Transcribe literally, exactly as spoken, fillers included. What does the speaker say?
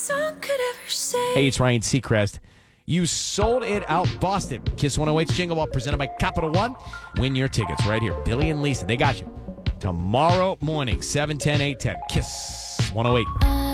song could ever say. Hey, it's Ryan Seacrest. You sold it out, Boston. Kiss one oh eight's Jingle Ball presented by Capital One. Win your tickets right here. Billy and Lisa, they got you. Tomorrow morning, seven ten, eight ten. Kiss one oh eight.